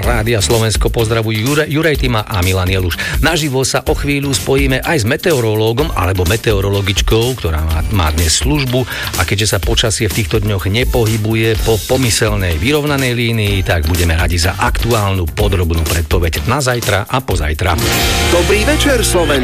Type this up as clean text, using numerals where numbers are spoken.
Rádia Slovensko pozdravujú Juraj Tima a Milan Jeluš. Naživo sa o chvíľu spojíme aj s meteorológom alebo meteorologičkou, ktorá má dnes službu, a keďže sa počasie v týchto dňoch nepohybuje po pomyselnej vyrovnanej línii, tak budeme radi za aktuálnu podrobnú predpoveď na zajtra a pozajtra. Dobrý večer, Slovensko.